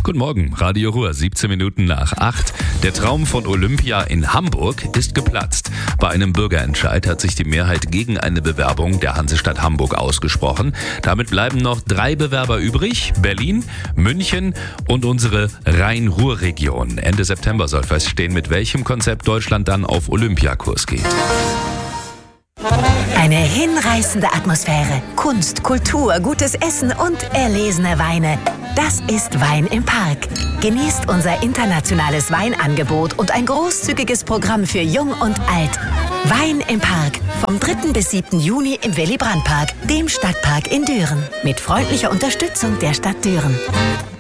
Guten Morgen, Radio Ruhr, 17 Minuten nach 8. Der Traum von Olympia in Hamburg ist geplatzt. Bei einem Bürgerentscheid hat sich die Mehrheit gegen eine Bewerbung der Hansestadt Hamburg ausgesprochen. Damit bleiben noch 3 Bewerber übrig: Berlin, München und unsere Rhein-Ruhr-Region. Ende September soll feststehen, mit welchem Konzept Deutschland dann auf Olympiakurs geht. Eine hinreißende Atmosphäre, Kunst, Kultur, gutes Essen und erlesene Weine. Das ist Wein im Park. Genießt unser internationales Weinangebot und ein großzügiges Programm für Jung und Alt. Wein im Park. Vom 3. bis 7. Juni im Willy-Brandt-Park, dem Stadtpark in Düren. Mit freundlicher Unterstützung der Stadt Düren.